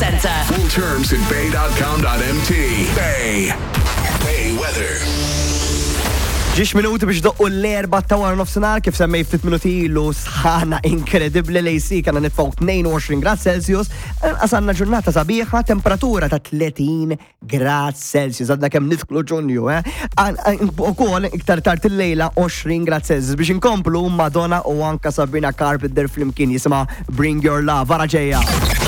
Centre. Full terms at bay.com.mt. Bay. Bay weather. Ġiex minuti biex doqqu l-erba ta' wara nofsinhar kif semmej ftit minuti ilu sħana inkredibbli lejsi kana nitfgħu 22 grad Celsius, għasanna ġurnata sabiħa temperatura ta' 30 grad Celsius, għadna kemm nidħlu Ġunju, ukoll iktar tard il-lejla 20 grad Celsius biex inkomplu Madonna u anka Sabrina Carpenter flimkien jisimha Bring Your Love, wara ġejja.